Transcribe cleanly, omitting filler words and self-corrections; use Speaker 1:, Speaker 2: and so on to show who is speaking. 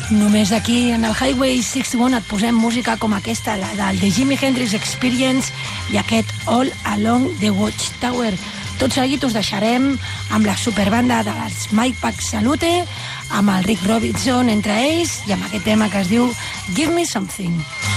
Speaker 1: Només aquí en el Highway 61 et posem música com aquesta, la del The Jimi Hendrix Experience i aquest All Along the Watchtower. Tot seguit us deixarem amb la superbanda dels Mike Pack Salute, amb el Rick Robinson entre ells i amb aquest tema que es diu Give Me Something.